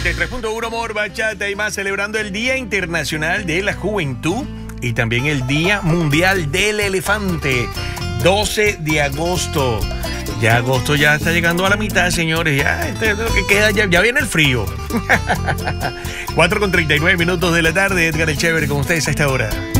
93.1 Amor, Bachata y más, celebrando el Día Internacional de la Juventud y también el Día Mundial del Elefante, 12 de agosto. Ya agosto ya está llegando a la mitad, señores. Ya lo que queda, ya viene el frío. 4:39 de la tarde, Edgar el Chévere con ustedes a esta hora.